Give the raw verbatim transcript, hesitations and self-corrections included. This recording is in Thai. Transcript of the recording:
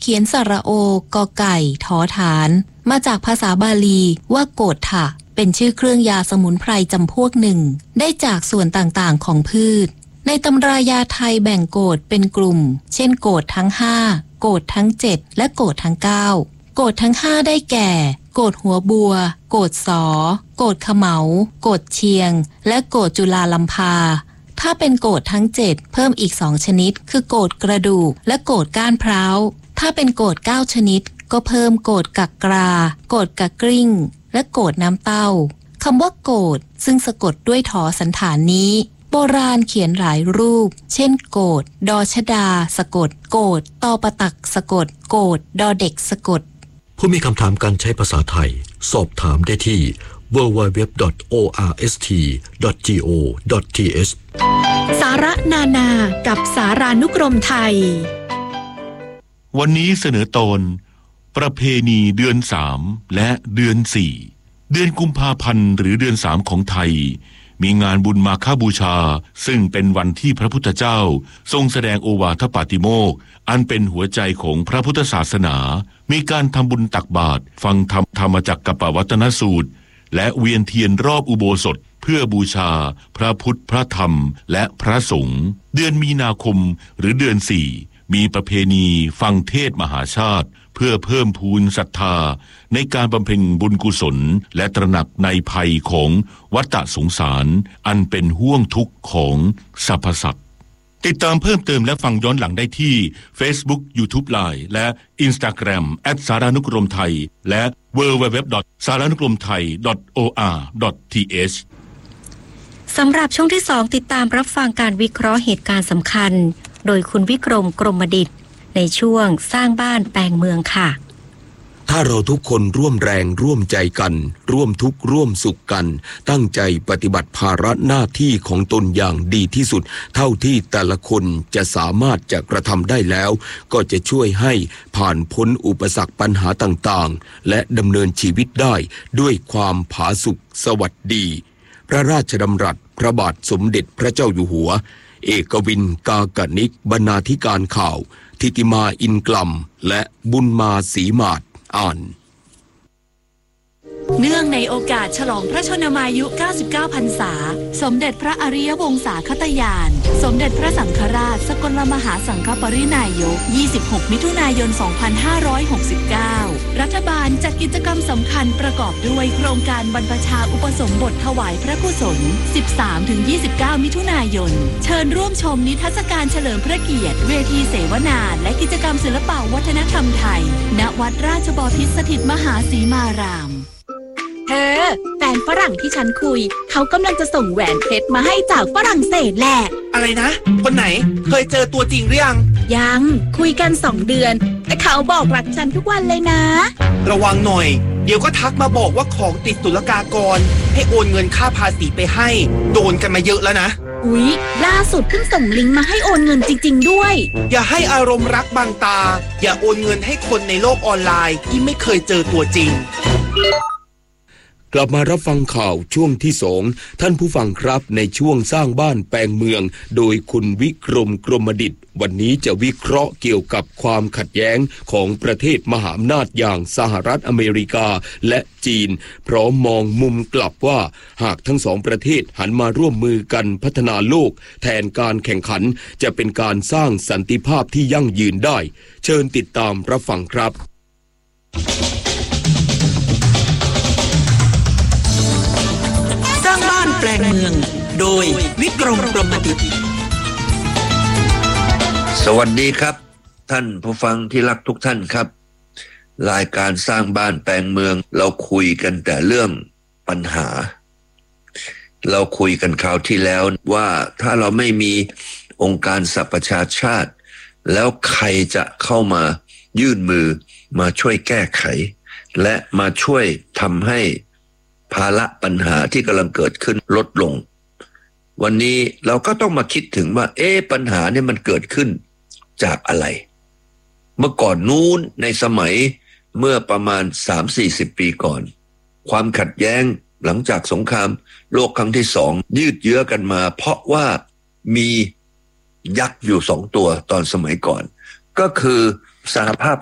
เขียนสระโอกอไก่ทอฐานมาจากภาษาบาลีว่าโกฏฐะเป็นชื่อเครื่องยาสมุนไพรจำพวกหนึ่งได้จากส่วนต่างๆของพืชในตำรายาไทยแบ่งโกฏเป็นกลุ่มเช่นโกฏทั้งห้าโกฏทั้งเจ็ดและโกฏทั้งเก้าโกฏทั้งห้าได้แก่โกฏหัวบัวโกฏสอโกฏเขมาโกฏเชียงและโกฏจุฬาลัมพาถ้าเป็นโกฏทั้งเจ็ดเพิ่มอีกสองชนิดคือโกฏกระดูกและโกฏก้านพร้าวถ้าเป็นโกฏเก้าชนิดก็เพิ่มโกฏกักกราโกฏกักกลิ้งและโกฏน้ำเต้าคำว่าโกฏซึ่งสะกดด้วยถอสันฐานนี้โบราณเขียนหลายรูปเช่นโกฏดอชดาสะกดโกฏตอปตักสะกดโกฏดอเด็กสะกดผู้มีคำถามการใช้ภาษาไทยสอบถามได้ที่ ดับเบิลยู ดับเบิลยู ดับเบิลยู ดอท โอ อาร์ เอส ที ดอท จี โอ ดอท ที เอชสาระนานากับสารานุกรมไทยวันนี้เสนอตอนประเพณีเดือนสามและเดือนสี่เดือนกุมภาพันธ์หรือเดือนสามของไทยมีงานบุญมาฆบูชาซึ่งเป็นวันที่พระพุทธเจ้าทรงแสดงโอวาทปาติโมกข์อันเป็นหัวใจของพระพุทธศาสนามีการทำบุญตักบาตรฟังธรรมธรรมจักรกัปปวัตนสูตรและเวียนเทียนรอบอุโบสถเพื่อบูชาพระพุทธพระธรรมและพระสงฆ์เดือนมีนาคมหรือเดือนสี่มีประเพณีฟังเทศมหาชาติเพื่อเพิ่มพูนศรัทธาในการบำเพ็ญบุญกุศลและตระหนักในภัยของวัฏสงสารอันเป็นห่วงทุกข์ของสรรพสัตว์ติดตามเพิ่มเติมและฟังย้อนหลังได้ที่ Facebook YouTube Line และ Instagram แอท สารานุกรมไทยและ ดับเบิลยู ดับเบิลยู ดับเบิลยู ดอท สารานุกรมไทย ดอท โอ อาร์ ดอท ที เอชสำหรับช่วงที่สองติดตามรับฟังการวิเคราะห์เหตุการณ์สำคัญโดยคุณวิกรมกรมดิษฐ์ในช่วงสร้างบ้านแปลงเมืองค่ะถ้าเราทุกคนร่วมแรงร่วมใจกันร่วมทุกข์ร่วมสุขกันตั้งใจปฏิบัติภาระหน้าที่ของตนอย่างดีที่สุดเท่าที่แต่ละคนจะสามารถจะกระทำได้แล้วก็จะช่วยให้ผ่านพ้นอุปสรรคปัญหาต่างๆและดำเนินชีวิตได้ด้วยความผาสุกสวัสดีพระราชดำรัสพระบาทสมเด็จพระเจ้าอยู่หัวเอกวินกากนิกบรรณาธิการข่าวทิติมาอินกลัมและบุญมาศรีมาศอ่านเนื่องในโอกาสฉลองพระชนมายุเก้าสิบเก้าพรรษาสมเด็จพระอริยวงศาคตญาณสมเด็จพระสังฆราชสกลมหาสังฆปรินายกยี่สิบหกมิถุนายนสองพันห้าร้อยหกสิบเก้ารัฐบาลจัดกิจกรรมสำคัญประกอบด้วยโครงการบรรพชาอุปสมบทถวายพระกุศล สิบสามถึงยี่สิบเก้า มิถุนายนเชิญร่วมชมนิทรรศการเฉลิมพระเกียรติเวทีเสวนาและกิจกรรมศิลปวัฒนธรรมไทยณวัดราชบพิตรสถิตมหาสีมารามเธอแฟนฝรั่งที่ฉันคุยเขากำลังจะส่งแหวนเพชรมาให้จากฝรั่งเศสแหละอะไรนะคนไหนเคยเจอตัวจริงหรือยังยังคุยกันสองเดือนแต่เขาบอกรักฉันทุกวันเลยนะระวังหน่อยเดี๋ยวก็ทักมาบอกว่าของติดศุลกากรให้โอนเงินค่าภาษีไปให้โดนกันมาเยอะแล้วนะอุ๊ยล่าสุดเพิ่งส่งลิงก์มาให้โอนเงินจริงๆด้วยอย่าให้อารมณ์รักบังตาอย่าโอนเงินให้คนในโลกออนไลน์ที่ไม่เคยเจอตัวจริงกลับมารับฟังข่าวช่วงที่สองท่านผู้ฟังครับในช่วงสร้างบ้านแปลงเมืองโดยคุณวิกรมกรมดิษฐ์วันนี้จะวิเคราะห์เกี่ยวกับความขัดแย้งของประเทศมหาอำนาจอย่างสหรัฐอเมริกาและจีนพร้อมมองมุมกลับว่าหากทั้งสองประเทศหันมาร่วมมือกันพัฒนาโลกแทนการแข่งขันจะเป็นการสร้างสันติภาพที่ยั่งยืนได้เชิญติดตามรับฟังครับแปลงเมืองโดยวิกรมกรมดิษฐ์สวัสดีครับท่านผู้ฟังที่รักทุกท่านครับรายการสร้างบ้านแปลงเมืองเราคุยกันแต่เรื่องปัญหาเราคุยกันคราวที่แล้วว่าถ้าเราไม่มีองค์การสหประชาชาติแล้วใครจะเข้ามายื่นมือมาช่วยแก้ไขและมาช่วยทำให้ภาระปัญหาที่กำลังเกิดขึ้นลดลงวันนี้เราก็ต้องมาคิดถึงว่าเอ๊ะปัญหาเนี่ยมันเกิดขึ้นจากอะไรเมื่อก่อนนู้นในสมัยเมื่อประมาณ สามถึงสี่สิบ ปีก่อนความขัดแย้งหลังจากสงครามโลกครั้งที่สองยืดเยื้อกันมาเพราะว่ามียักษ์อยู่สองตัวตอนสมัยก่อนก็คือสหภาพ